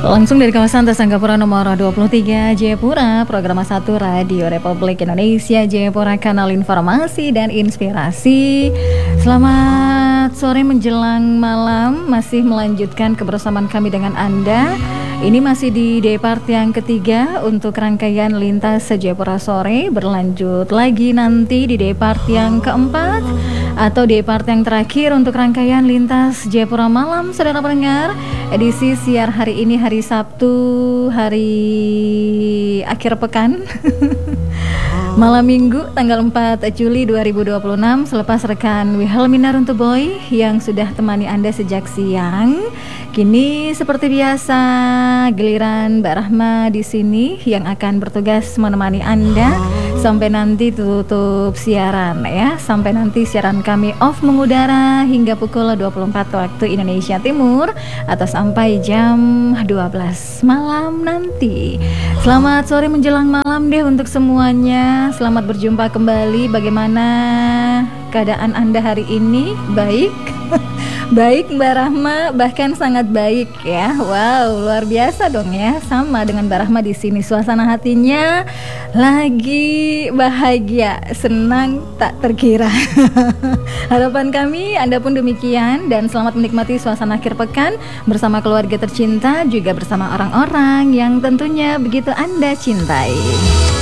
Langsung dari kawasan Tasangkapura nomor 23 Jayapura, program 1 Radio Republik Indonesia Jayapura, kanal informasi dan inspirasi. Selamat sore menjelang malam, masih melanjutkan kebersamaan kami dengan Anda. Ini masih di day part yang ketiga untuk rangkaian lintas Jayapura sore. Berlanjut lagi nanti di day part yang keempat atau day part yang terakhir untuk rangkaian lintas Jayapura malam. Saudara pendengar, edisi siar hari ini hari Sabtu, hari akhir pekan. Malam Minggu tanggal 4 Juli 2026, selepas rekan Wilhelmina Runtuboy yang sudah temani Anda sejak siang. Kini seperti biasa giliran Mbak Rahma di sini yang akan bertugas menemani Anda sampai nanti tutup siaran ya. Sampai nanti siaran kami off mengudara hingga pukul 24 waktu Indonesia Timur atau sampai jam 12 malam nanti. Selamat sore menjelang malam deh untuk semuanya. Selamat berjumpa kembali. Bagaimana keadaan Anda hari ini? Baik? Baik Mbak Rahma, bahkan sangat baik ya. Wow, luar biasa dong ya. Sama dengan Mbak Rahma di sini, suasana hatinya lagi bahagia, senang tak terkira. Harapan kami Anda pun demikian, dan selamat menikmati suasana akhir pekan bersama keluarga tercinta, juga bersama orang-orang yang tentunya begitu Anda cintai.